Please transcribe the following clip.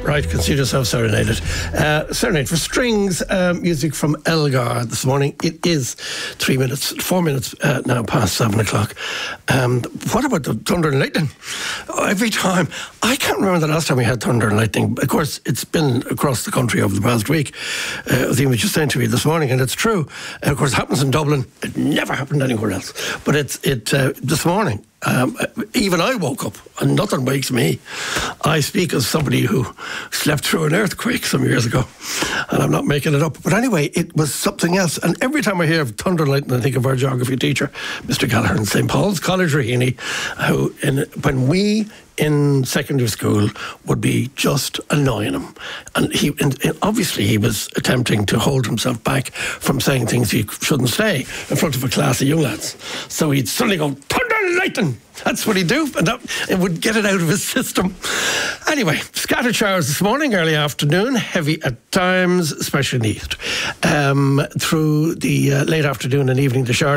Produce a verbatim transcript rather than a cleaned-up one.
Right, consider yourself serenaded. Uh, serenade for strings, uh, music from Elgar this morning. It is three minutes, four minutes uh, now past seven o'clock. Um, what about the thunder and lightning? Oh, every time, I can't remember the last time we had thunder and lightning. Of course, it's been across the country over the past week. Uh, the image you sent to me this morning, and it's true. Uh, of course, it happens in Dublin. It never happened anywhere else. But it's it uh, this morning. Um, even I woke up and nothing wakes me. I speak as somebody who slept through an earthquake some years ago, and I'm not making it up. But anyway, it was something else. And every time I hear of thunder and lightning, I think of our geography teacher, Mister Gallagher in Saint Paul's College, Raheny, who, in, when we in secondary school would be just annoying him, and he and, and obviously he was attempting to hold himself back from saying things he shouldn't say in front of a class of young lads. So he'd suddenly go, thunder and lightning. That's what he'd do, and that, it would get it out of his system. Anyway, scattered showers this morning, early afternoon, heavy at times, especially in the east. Um, through the uh, late afternoon and evening, the showers